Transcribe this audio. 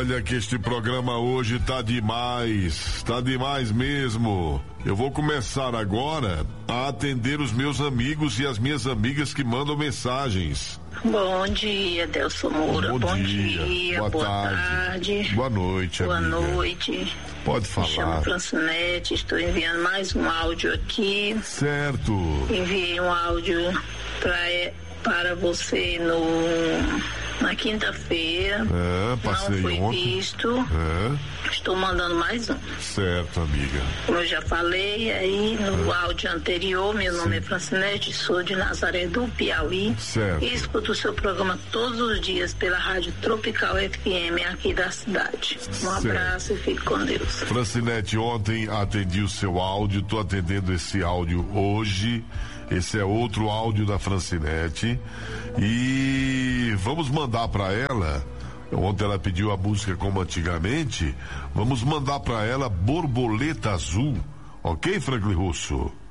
Olha que este programa hoje tá demais mesmo. Eu vou começar agora a atender os meus amigos e as minhas amigas que mandam mensagens. Bom dia, Delson Moura. Bom dia. Boa tarde. Boa noite, Boa amiga. noite. Pode falar. Me chamo Francinete, estou enviando mais um áudio aqui. Certo. Enviei um áudio para você na quinta-feira. Passei não foi ontem. visto. Estou mandando mais um. Certo, amiga. Como eu já falei aí no áudio anterior, meu nome é Francinete, sou de Nazaré do Piauí. Certo. E escuto o seu programa todos os dias pela Rádio Tropical FM aqui da cidade. Um abraço e fique com Deus. Francinete, ontem atendi o seu áudio, tô atendendo esse áudio hoje. Esse é outro áudio da Francinete e vamos mandar para ela. Ontem ela pediu a música como antigamente. Vamos mandar para ela Borboleta Azul, ok, Franklin Russo?